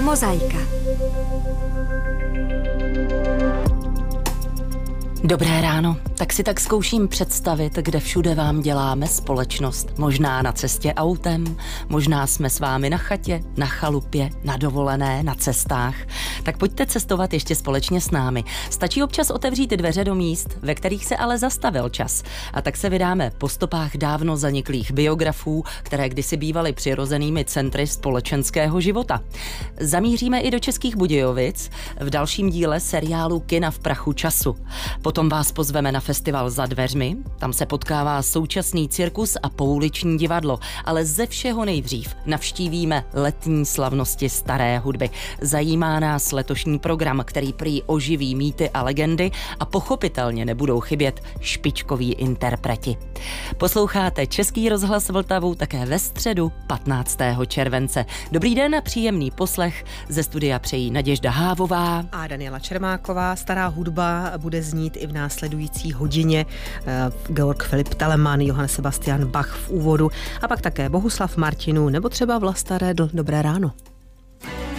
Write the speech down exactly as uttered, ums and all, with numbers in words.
Mozaika. Dobré ráno, tak si tak zkouším představit, kde všude vám děláme společnost. Možná na cestě autem, možná jsme s vámi na chatě, na chalupě, na dovolené, na cestách. Tak pojďte cestovat ještě společně s námi. Stačí občas otevřít dveře do míst, ve kterých se ale zastavil čas. A tak se vydáme po stopách dávno zaniklých biografů, které kdysi bývaly přirozenými centry společenského života. Zamíříme i do Českých Budějovic v dalším díle seriálu Kina v prachu času. Potom vás pozveme na festival Za dveřmi, tam se potkává současný cirkus a pouliční divadlo, ale ze všeho nejdřív navštívíme letní slavnosti staré hudby. Zajímá nás letošní program, který prý oživí mýty a legendy a pochopitelně nebudou chybět špičkoví interpreti. Posloucháte Český rozhlas Vltavu také ve středu patnáctého července. Dobrý den a příjemný poslech ze studia přejí Naděžda Hávová a Daniela Čermáková. Stará hudba bude znít i v následující hodině. Georg Philipp Telemann, Johann Sebastian Bach v úvodu a pak také Bohuslav Martinů nebo třeba Vlasta Redl. Dobré ráno.